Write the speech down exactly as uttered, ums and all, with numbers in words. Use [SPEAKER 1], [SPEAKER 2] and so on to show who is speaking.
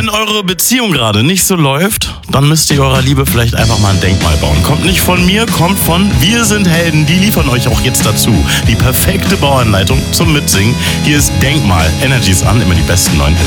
[SPEAKER 1] Wenn eure Beziehung gerade nicht so läuft, dann müsst ihr eurer Liebe vielleicht einfach mal ein Denkmal bauen. Kommt nicht von mir, kommt von Wir sind Helden. Die liefern euch auch jetzt dazu die perfekte Bauanleitung zum Mitsingen. Hier ist Denkmal. Energies an, immer die besten neuen Hits.